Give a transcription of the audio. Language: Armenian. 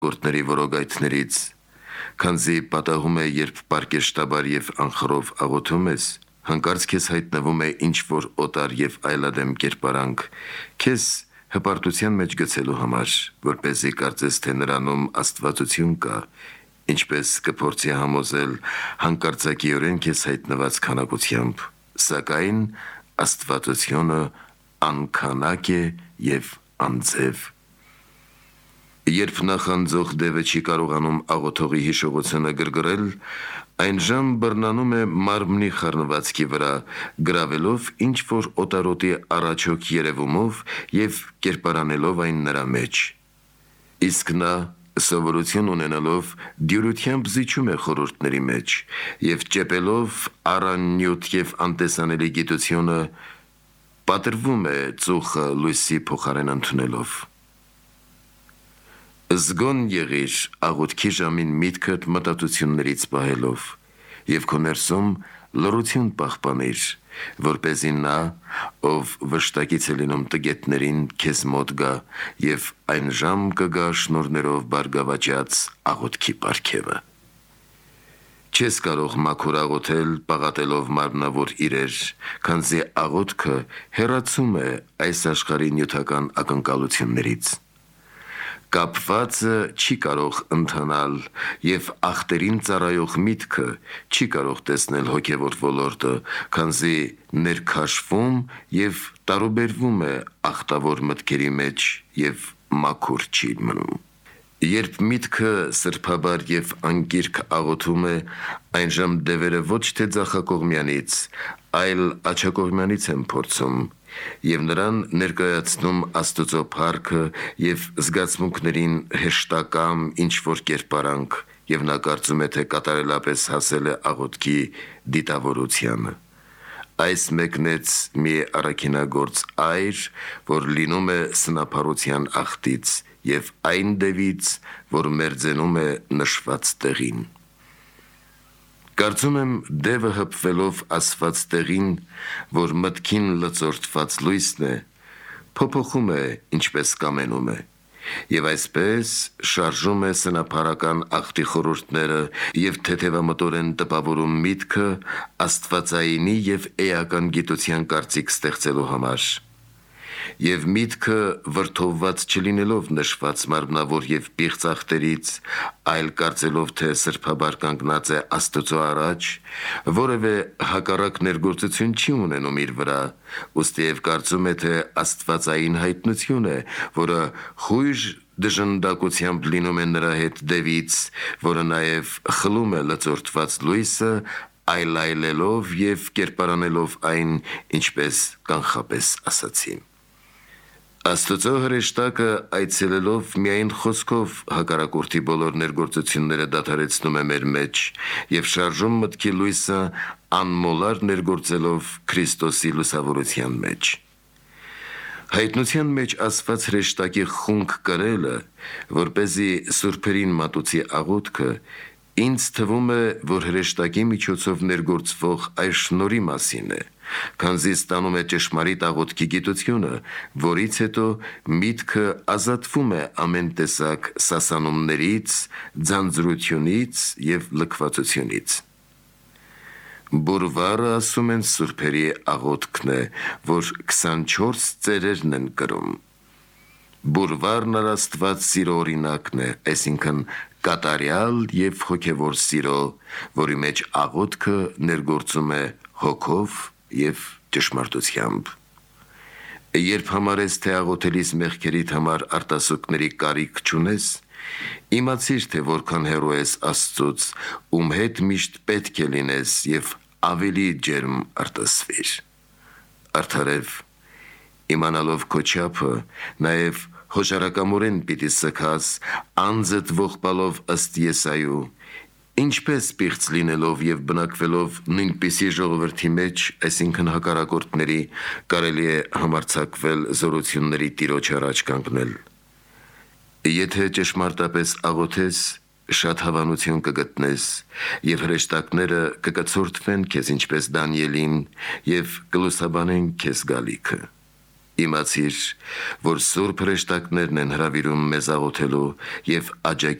գործների որոգայթներից, քանզի պատահում է, երբ պարկեշտաբար եւ անխռով աղոթում ես, հանկարծ քեզ հայտնվում է ինչ-որ օտար եւ այլադեմ կերպարանք, քեզ հպարտության մեջ գցելու համար, որպեսզի կարծես թե նրանում աստվածություն կա, ինչպես կփորձի համոզել հանկարծակիորեն քեզ հայտնված քանակությամբ, սակայն աստվածությունը անքանակ է եւ անձև։ Երբ նախանձող դևը չի կարողանում աղոթողի հիշողությունը գրգռել, այն ժամ բռնանում է մարմնի խառնվածքի վրա, գրավելով ինչ-որ օտարոտի առաջոք երևումով եւ կերպարանելով այն նրա մեջ։ Իսկ նա, սովորություն ունենալով, դյուրությամբ զիջում է խորհուրդների մեջ եւ ճեպելով առանյութ եւ անտեսանելի գիտությունը, պատրվում է ծուխը լույսի փոխարեն ընդունելով։ Զգոն եղիր աղոթքի ժամին միտքդ մտածություններից պահելով եւ քո ներսում լռություն պահպանիր, որպեսզի նա, ով վշտակից է լինում տգետներին, քեզ մոտ գա եւ այն ժամ կգա շնորներով բարգավաճած աղոթքի պարգևը։ Չես կարող մաքուր աղոթել պաղատելով մարմնավոր իրեր, քանզի աղոթքը հեռացում է այս աշխարհի նյութական ակնկալություններից։ Կապվածը չի կարող ընթանալ եւ ախտերին ծառայող միտքը չի կարող տեսնել հոգեվոր ոլորտը, քանզի ներքաշվում եւ տարուբերվում է ախտավոր մտքերի մեջ եւ մաքուր չի մնում։ Երբ միտքը սրբաբար եւ անկիրք աղոթում է, այն ժամ դևերը ոչ թե ձախակողմյանից, այլ աջակողմյանից են փորձում եւ նրան ներկայացնում Աստծո փառքը եւ զգացմունքներին հեշտակամ ինչ-որ կերպարանք եւ նա կարծում է, թե կատարելապես հասել է աղոթքի դիտավորությանը։ Այս մեկնեց մի առաքինագործ այր, որ լինում է սնափառության ախտից եւ այն դևից, որ մերձենում է նշված տեղին։ Կարծում եմ դևը հպվելով ասված տեղին, որ մտքին լծորտված լույսն է, փոփոխում է ինչպես կամենում է, եւ այսպես շարժում է սնափառական ախտի խորհուրդները եւ թեթևամտորեն տպավորում միտքը աստվածայինի եւ էական գիտության կարծիք ստեղծելու համար։ Եվ միտքը վրդովված չլինելով նշված մարմնավոր եւ պիղծ ախտերից, այլ կարծելով, թե սրբաբար կանգնած է Աստծո առաջ, որևէ հակառակ ներգործություն չի ունենում իր վրա, ուստիև կարծում է, թե աստվածային հայտնություն է, որը խույժ դժնդակությամբ լինում է նրա հետ դևից, որը նաեւ խլում է լծորտված լույսը, այլայլելով եւ կերպարանելով այն, ինչպես կանխապես ասացի։ Աստծո հրեշտակը այցելելով միայն խոսքով հակառակորդի բոլոր ներգործությունները դադարեցնում է մեր մեջ եւ շարժում մտքի լույսը անմոլար ներգործելով Քրիստոսի լուսավորության մեջ։ Հայտնության մեջ ասված հրեշտակի խունկ կրելը, որպեսզի սուրբերին մատուցի աղոթքը, ինձ թվում է, որ հրեշտակի միջոցով ներգործվող այս շնորհի մասին է, քանզի ստանում է ճշմարիտ աղոթքի գիտությունը, որից հետո միտքը ազատվում է ամեն տեսակ սասանումներից, ձանձրությունից եւ լքվածությունից։ Բուրվարը, ասում են, սուրբերի աղոթքն է, որ 24 ծերերն են կրում։ Բուրվարն Աստված սիրո օրինակն է, այսինքն կատարյալ եւ հոգեվոր սիրո, որի մեջ աղոթքը ներգործում է հոգով եւ ճշմարտությամբ։ Երբ համարես, թե աղոթելիս մեղքերիդ համար արտասուքների կարիք չունես, իմացիր, թե որքան հեռու ես Աստծուց, ում հետ միշտ պետք է լինես եւ ավելի ջերմ արտասվիր։ Արդարև, իմանալով քո չափը, նաեւ հոժարակամորեն պիտի սգաս, անձդ ողբալով ըստ Եսայու, ինչպես պիղծ լինելով եւ բնակվելով նույնպիսի ժողովրդի մեջ, այսինքն հակառակորդների, կարելի է համարձակվել զորությունների տիրոջ առաջ կանգնել։ Եթե ճշմարտապես աղոթես, շատ հավանություն կգտնես եւ հրեշտակները կկցորդվեն քեզ ինչպես Դանիելին եւ կլուսաբանեն քեզ գալիքը։ Իմացիր, որ սուրբ հրեշտակներն են հրավիրում մեզ աղոթելու և